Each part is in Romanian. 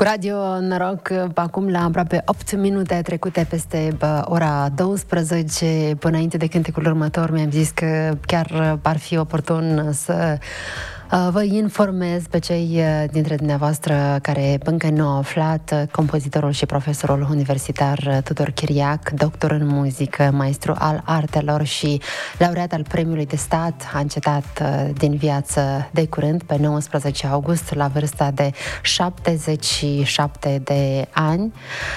Cu Radio Noroc, acum la aproape 8 minute trecute peste ora 12, până înainte de cântecul următor, mi-am zis că chiar ar fi oportun să vă informez pe cei dintre dumneavoastră care încă nu au aflat. Compozitorul și profesorul universitar Tudor Chiriac, doctor în muzică, maestru al artelor și laureat al Premiului de Stat, a încetat din viață de curând, pe 19 august, la vârsta de 77 de ani.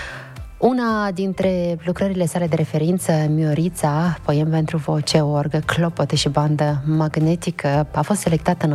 Una dintre lucrările sale de referință, Miorița, poem pentru voce, orgă, clopote și bandă magnetică, a fost selectată în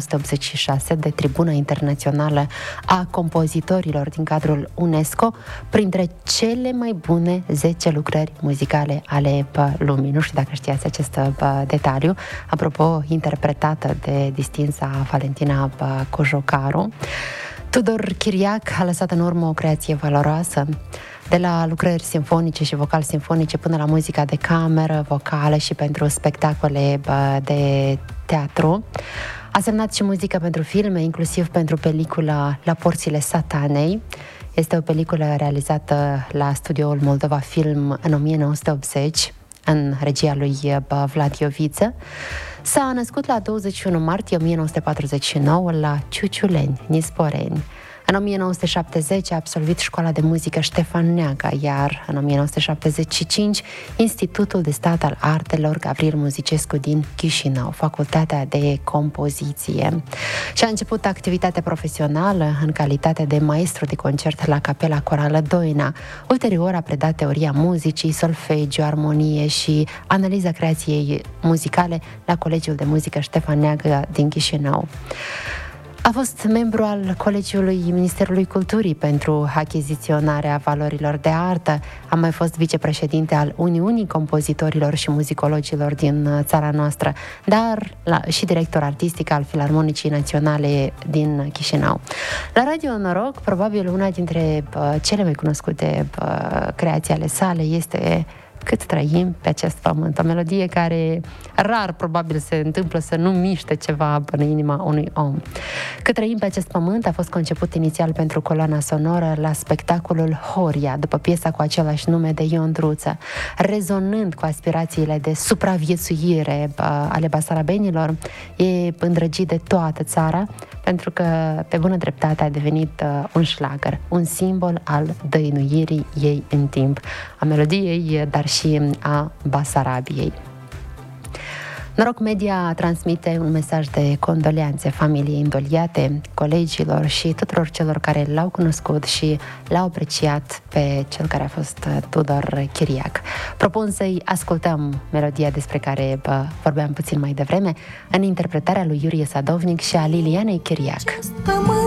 1986 de Tribuna Internațională a Compozitorilor din cadrul UNESCO printre cele mai bune 10 lucrări muzicale ale lumii. Nu știu dacă știați acest detaliu. Apropo, interpretată de distinsa Valentina Cojocaru. Tudor Chiriac a lăsat în urmă o creație valoroasă, de la lucrări simfonice și vocal-simfonice până la muzica de cameră, vocală și pentru spectacole de teatru. A semnat și muzică pentru filme, inclusiv pentru pelicula La porțile satanei. Este o peliculă realizată la studioul Moldova Film în 1980, în regia lui Vlad Ioviță. S-a născut la 21 martie 1949 la Ciuciuleni, Nisporeni. În 1970 a absolvit școala de muzică Ștefan Neaga, iar în 1975 Institutul de Stat al Artelor Gavril Muzicescu din Chișinău, facultatea de compoziție. Și a început activitatea profesională în calitate de maestru de concert la Capela Corală Doina. Ulterior a predat teoria muzicii, solfegiu, armonie și analiza creației muzicale la Colegiul de Muzică Ștefan Neaga din Chișinău. A fost membru al Colegiului Ministerului Culturii pentru achiziționarea valorilor de artă. A mai fost vicepreședinte al Uniunii Compozitorilor și Muzicologilor din țara noastră, dar și director artistic al Filarmonicii Naționale din Chișinău. La Radio Noroc, probabil una dintre cele mai cunoscute creații ale sale este Cât trăim pe acest pământ, o melodie care rar probabil se întâmplă să nu miște ceva până în inima unui om. Cât trăim pe acest pământ a fost conceput inițial pentru coloana sonoră la spectacolul Horia, după piesa cu același nume de Ion Druță, rezonând cu aspirațiile de supraviețuire ale basarabenilor. E îndrăgit de toată țara, pentru că pe bună dreptate a devenit un șlagăr, un simbol al dăinuirii ei în timp, a melodiei, dar și a Basarabiei. Noroc Media transmite un mesaj de condoleanțe familiei îndoliate, colegilor și tuturor celor care l-au cunoscut și l-au apreciat pe cel care a fost Tudor Chiriac. Propun să-i ascultăm melodia despre care vorbeam puțin mai devreme, în interpretarea lui Iurie Sadovnic și a Lilianei Chiriac.